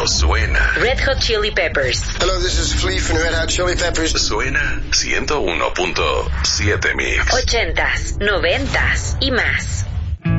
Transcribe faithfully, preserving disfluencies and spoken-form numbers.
pero suena. Red Hot Chili Peppers. Hello, this is Flea from Red Hot Chili Peppers. Suena ciento uno punto siete Mix. Ochentas, noventas y más.